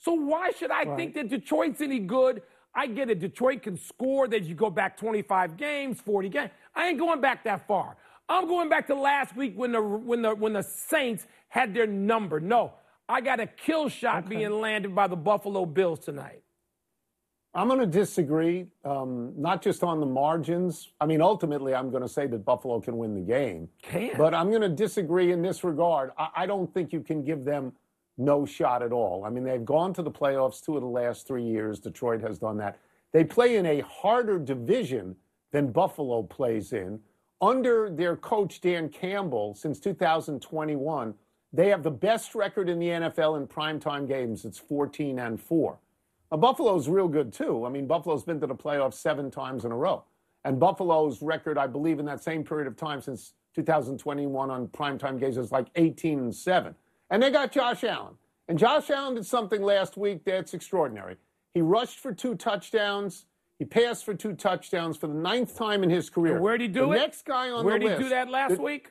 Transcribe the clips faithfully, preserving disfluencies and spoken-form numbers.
So why should I right. think that Detroit's any good? I get it. Detroit can score. That you go back twenty-five games, forty games. I ain't going back that far. I'm going back to last week when the when the when the Saints had their number. No, I got a kill shot okay. being landed by the Buffalo Bills tonight. I'm going to disagree, um, not just on the margins. I mean, ultimately, I'm going to say that Buffalo can win the game. Can. But I'm going to disagree in this regard. I, I don't think you can give them no shot at all. I mean, they've gone to the playoffs two of the last three years. Detroit has done that. They play in a harder division than Buffalo plays in. Under their coach, Dan Campbell, since two thousand twenty-one, they have the best record in the N F L in primetime games. It's fourteen and four. Now, Buffalo's real good, too. I mean, Buffalo's been to the playoffs seven times in a row. And Buffalo's record, I believe, in that same period of time since two thousand twenty-one on primetime games is like eighteen and seven. And they got Josh Allen. And Josh Allen did something last week that's extraordinary. He rushed for two touchdowns. He passed for two touchdowns for the ninth time in his career. And where'd he do the it? Next guy on Where'd the he list. do that last the, week?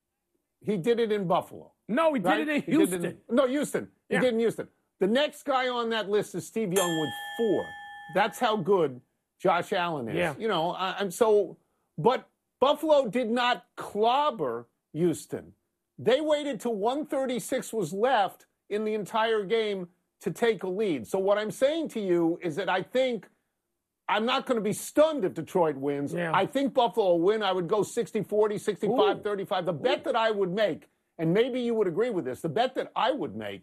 He did it in Buffalo. No, he right? did it in He Houston. It in, no, Houston. He Yeah. did in Houston. The next guy on that list is Steve Young with four. That's how good Josh Allen is. Yeah. You know, I, I'm so, but Buffalo did not clobber Houston. They waited till one thirty-six was left in the entire game to take a lead. So what I'm saying to you is that I think I'm not going to be stunned if Detroit wins. Yeah. I think Buffalo will win. I would go sixty forty, sixty-five thirty-five. The bet that I would make, and maybe you would agree with this, the bet that I would make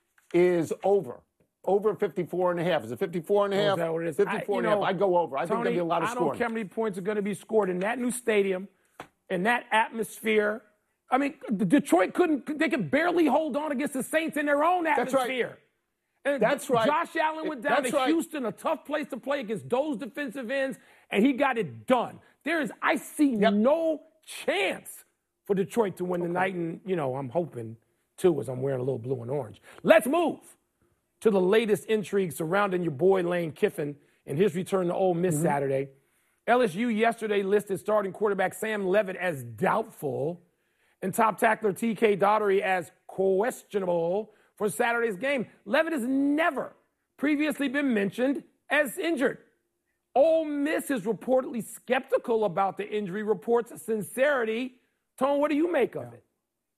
is over. Over fifty-four and a half. Is it fifty-four and a half? Oh, is that what it is? fifty-four I, and a half. know, I'd go over. I Tony, think there'll be a lot of I scoring. don't care how many points are going to be scored in that new stadium, in that atmosphere. I mean, Detroit couldn't, they could barely hold on against the Saints in their own atmosphere. That's right. And That's right. Josh Allen went down That's to right. Houston, a tough place to play against those defensive ends, and he got it done. There is, I see Yep. no chance for Detroit to win the night, and, you know, I'm hoping, too, as I'm wearing a little blue and orange. Let's move to the latest intrigue surrounding your boy Lane Kiffin and his return to Ole Miss Mm-hmm. Saturday. L S U yesterday listed starting quarterback Sam Levitt as doubtful and top tackler T K Daugherty as questionable for Saturday's game. Levitt has never previously been mentioned as injured. Ole Miss is reportedly skeptical about the injury report's sincerity. Tone, what do you make of it?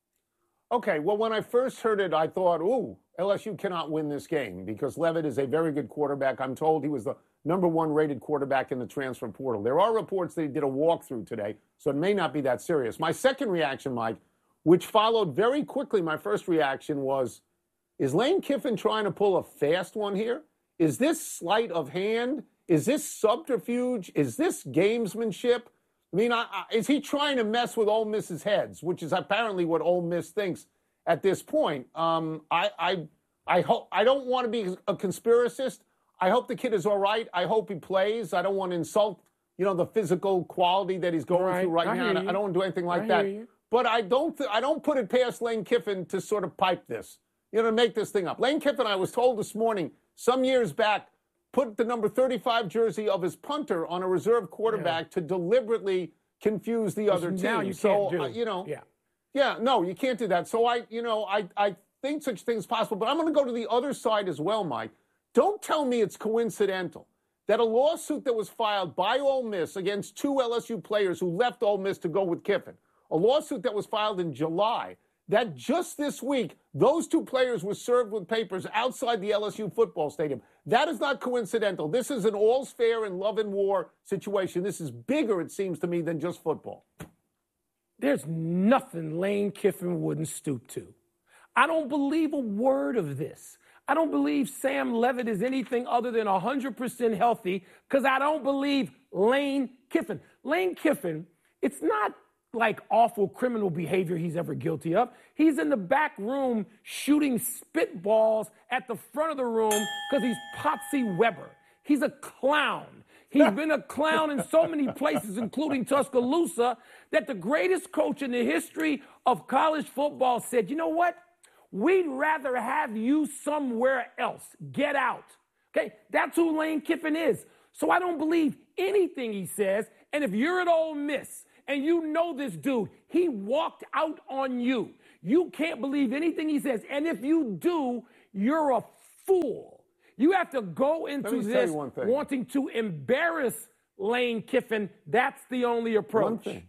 Okay, well, when I first heard it, I thought, ooh, L S U cannot win this game because Levitt is a very good quarterback. I'm told he was the number one rated quarterback in the transfer portal. There are reports that he did a walkthrough today, so it may not be that serious. My second reaction, Mike, which followed very quickly my first reaction was, is Lane Kiffin trying to pull a fast one here? Is this sleight of hand? Is this subterfuge? Is this gamesmanship? I mean, I, I, is he trying to mess with Ole Miss's heads, which is apparently what Ole Miss thinks at this point? Um, I, I, I hope I don't want to be a conspiracist. I hope the kid is all right. I hope he plays. I don't want to insult, you know, the physical quality that he's going right. through right I now. hear I don't want to do anything like I that. hear you. But I don't, th- I don't put it past Lane Kiffin to sort of pipe this, you know, to make this thing up. Lane Kiffin, I was told this morning, some years back, put the number thirty-five jersey of his punter on a reserve quarterback yeah. to deliberately confuse the other now team. You so, can't do. uh, you know, yeah. yeah, no, you can't do that. So I, you know, I, I think such things possible. But I'm going to go to the other side as well, Mike. Don't tell me it's coincidental that a lawsuit that was filed by Ole Miss against two L S U players who left Ole Miss to go with Kiffin, a lawsuit that was filed in July, that just this week, those two players were served with papers outside the L S U football stadium. That is not coincidental. This is an all's fair and love and war situation. This is bigger, it seems to me, than just football. There's nothing Lane Kiffin wouldn't stoop to. I don't believe a word of this. I don't believe Sam Levitt is anything other than one hundred percent healthy because I don't believe Lane Kiffin. Lane Kiffin, it's not like awful criminal behavior he's ever guilty of. He's in the back room shooting spitballs at the front of the room because he's Potsy Weber. He's a clown. He's been a clown in so many places, including Tuscaloosa, that the greatest coach in the history of college football said, you know what? We'd rather have you somewhere else. Get out. Okay? That's who Lane Kiffin is. So I don't believe anything he says. And if you're at Ole Miss and you know this dude, he walked out on you. You can't believe anything he says. And if you do, you're a fool. You have to go into me tell this you one thing. wanting to embarrass Lane Kiffin. That's the only approach. One thing.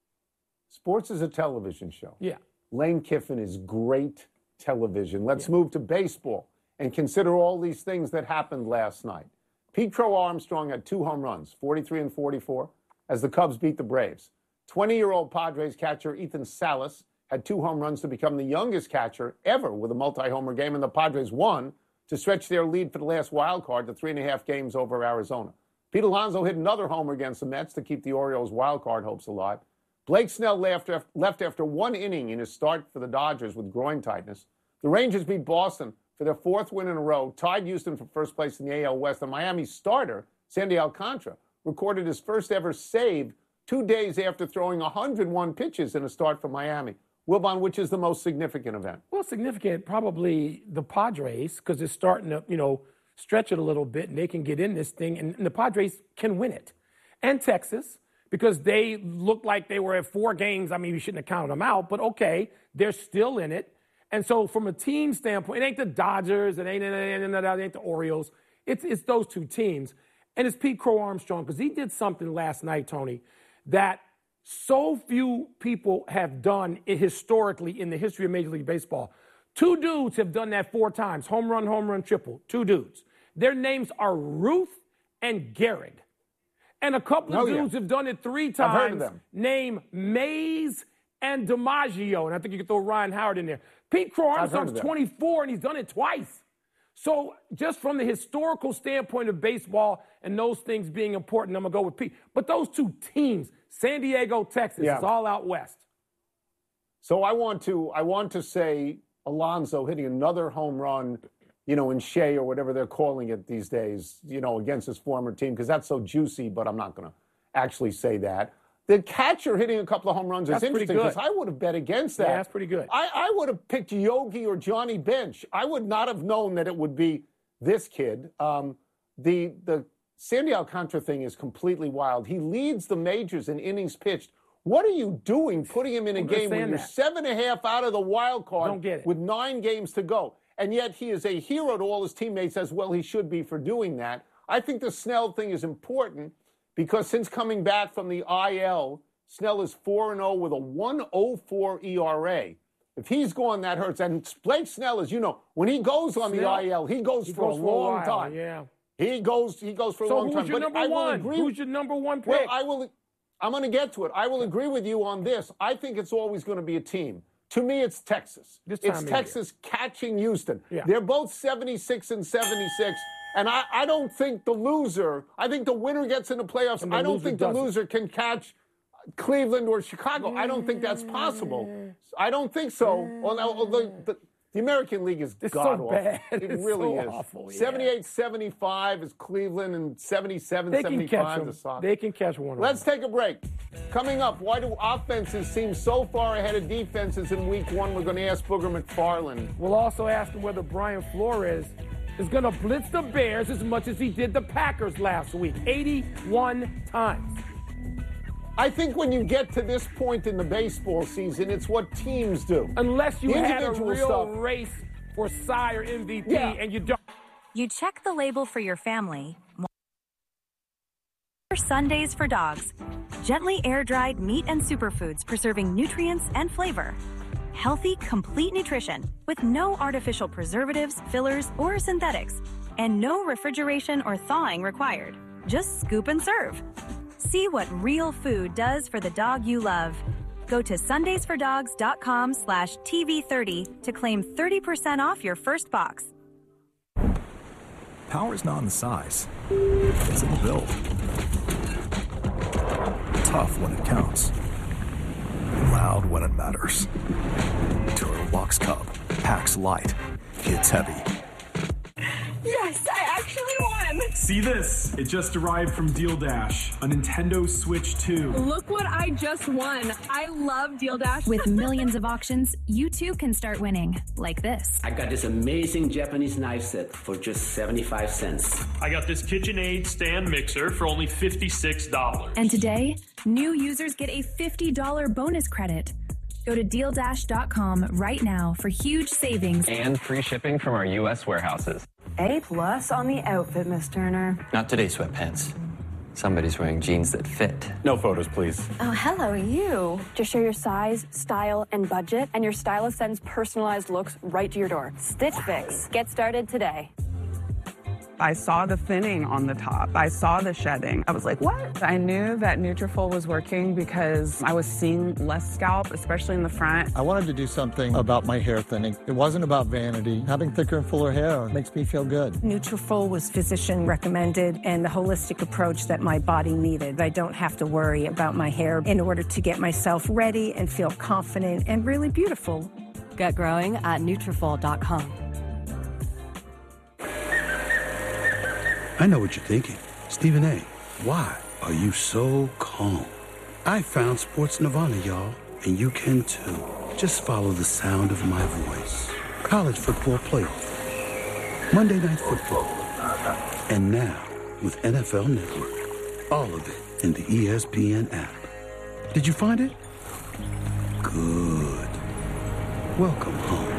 Sports is a television show. Yeah. Lane Kiffin is great television. Let's Yeah. move to baseball and consider all these things that happened last night. Pete Crow Armstrong had two home runs, forty-three and forty-four, as the Cubs beat the Braves. twenty-year-old Padres catcher Ethan Salas had two home runs to become the youngest catcher ever with a multi-homer game, and the Padres won to stretch their lead for the last wild card to three and a half games over Arizona. Pete Alonso hit another homer against the Mets to keep the Orioles' wild card hopes alive. Blake Snell left after, left after one inning in his start for the Dodgers with groin tightness. The Rangers beat Boston for their fourth win in a row, tied Houston for first place in the A L West. And Miami's starter, Sandy Alcantara, recorded his first ever save two days after throwing one hundred one pitches in a start for Miami. Wilbon, which is the most significant event? Well, significant, probably the Padres, because it's starting to, you know, stretch it a little bit, and they can get in this thing, and, and the Padres can win it. And Texas, because they looked like they were at four games. I mean, we shouldn't have counted them out, but okay, they're still in it. And so from a team standpoint, it ain't the Dodgers, it ain't, it ain't, it ain't the Orioles. It's, it's those two teams. And it's Pete Crow Armstrong, because he did something last night, Tony, that so few people have done it historically in the history of Major League Baseball. Two dudes have done that four times, home run, home run, triple, two dudes. Their names are Ruth and Gehrig. And a couple of oh, dudes yeah. have done it three times. I've heard of them. Name Mays and DiMaggio. And I think you could throw Ryan Howard in there. Pete Crow Armstrong's twenty-four, and he's done it twice. So just from the historical standpoint of baseball and those things being important, I'm going to go with Pete. But those two teams, San Diego, Texas, yeah. is all out west. So I want to I want to say Alonso hitting another home run, you know, in Shea or whatever they're calling it these days, you know, against his former team, because that's so juicy, but I'm not going to actually say that. The catcher hitting a couple of home runs that's is interesting, because I would have bet against that. Yeah, that's pretty good. I, I would have picked Yogi or Johnny Bench. I would not have known that it would be this kid. Um, the the Sandy Alcantara thing is completely wild. He leads the majors in innings pitched. What are you doing putting him in a game when you're that. seven and a half out of the wild card Don't get it. with nine games to go? And yet he is a hero to all his teammates, as well he should be for doing that. I think the Snell thing is important because since coming back from the I L, Snell is four and oh with a one oh four E R A. If he's gone, that hurts. And Blake Snell, as you know, when he goes on Snell, the I L, he goes he for goes a for long a while, time. Yeah. He goes he goes for a so long time. So who's your but number I one? will agree, Who's your number one pick? Well, I will I'm going to get to it. I will agree with you on this. I think it's always going to be a team. To me, it's Texas. This time it's of Texas year. catching Houston. Yeah. They're both seventy-six and seventy-six. And I, I don't think the loser, I think the winner gets in the playoffs. The I don't think doesn't. the loser can catch Cleveland or Chicago. I don't think that's possible. I don't think so. Although the, the, the American League is it's god so awful. bad. It it's really so is. Awful, yeah. seventy-eight seventy-five is Cleveland, and seventy-seven they can catch seventy-five them. is Sox. They can catch one of Let's them. take a break. Coming up, why do offenses seem so far ahead of defenses in week one? We're going to ask Booger McFarland. We'll also ask him whether Brian Flores is going to blitz the Bears as much as he did the Packers last week, eighty-one times. I think when you get to this point in the baseball season, it's what teams do. Unless you had a Individual real stuff. race for sire M V P Yeah. and you don't. You check the label for your family. Sundays for dogs. Gently air-dried meat and superfoods preserving nutrients and flavor. Healthy, complete nutrition with no artificial preservatives, fillers, or synthetics. And no refrigeration or thawing required. Just scoop and serve. See what real food does for the dog you love. Go to sundaysfordogs.com slash TV30 to claim thirty percent off your first box. Power's not in the size. It's in the build. Tough when it counts. Loud when it matters. Turtlebox Cub. Packs light. Hits heavy. Yes, I actually won! See this? It just arrived from Deal Dash, a Nintendo Switch two. Look what I just won. I love Deal Dash. With millions of auctions, you too can start winning, like this. I got this amazing Japanese knife set for just seventy-five cents. I got this KitchenAid stand mixer for only fifty-six dollars. And today, new users get a fifty dollars bonus credit. Go to deal dash dot com right now for huge savings and free shipping from our U S warehouses. A plus on the outfit, Miss Turner. Not today, sweatpants. Somebody's wearing jeans that fit. No photos, please. Oh, hello, you. Just share your size, style, and budget, and your stylist sends personalized looks right to your door. Stitch Fix. Get started today. I saw the thinning on the top. I saw the shedding. I was like, what? I knew that Nutrafol was working because I was seeing less scalp, especially in the front. I wanted to do something about my hair thinning. It wasn't about vanity. Having thicker and fuller hair makes me feel good. Nutrafol was physician recommended and the holistic approach that my body needed. I don't have to worry about my hair in order to get myself ready and feel confident and really beautiful. Get growing at Nutrafol dot com. I know what you're thinking. Stephen A., why are you so calm? I found Sports Nirvana, y'all, and you can too. Just follow the sound of my voice. College football playoff, Monday Night Football, and now with N F L Network. All of it in the E S P N app. Did you find it? Good. Welcome home.